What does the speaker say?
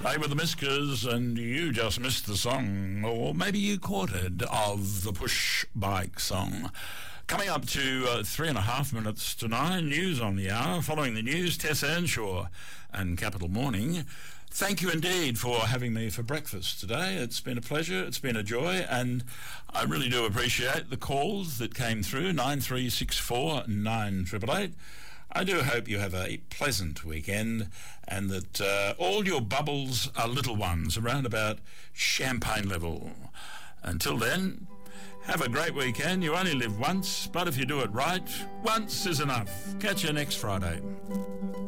They were the Miskers, and you just missed the song, or maybe you caught it, of the Push Bike song. Coming up to 3.5 minutes to 9, news on the hour. Following the news, Tess Earnshaw and Capital Morning. Thank you indeed for having me for breakfast today. It's been a pleasure, it's been a joy, and I really do appreciate the calls that came through, 9364 9888. I do hope you have a pleasant weekend and that all your bubbles are little ones, around about champagne level. Until then, have a great weekend. You only live once, but if you do it right, once is enough. Catch you next Friday.